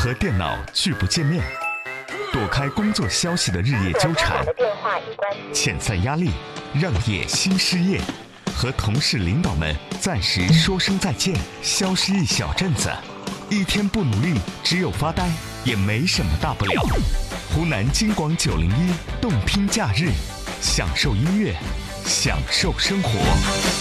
和电脑拒不见面，躲开工作消息的日夜纠缠，遣散压力，让业新失业，和同事领导们暂时说声再见，消失一小阵子，一天不努力，只有发呆，也没什么大不了。湖南金广901动拼假日，享受音乐，享受生活。